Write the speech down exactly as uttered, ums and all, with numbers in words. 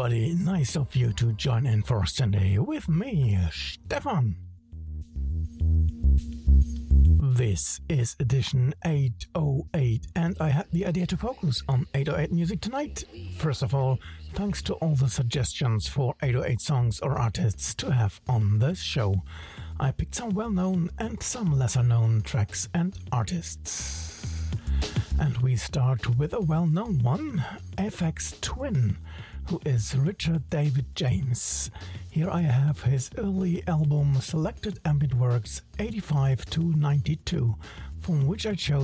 everybody, nice of you to join in for Sunday with me, Stefan. This is edition eight oh eight, and I had the idea to focus on eight oh eight music tonight. First of all, thanks to all the suggestions for eight oh eight songs or artists to have on this show. I picked some well-known and some lesser-known tracks and artists. And we start with a well-known one, Aphex Twin, who is Richard David James. Here I have his early album Selected Ambient Works eighty-five to ninety-two, from which I chose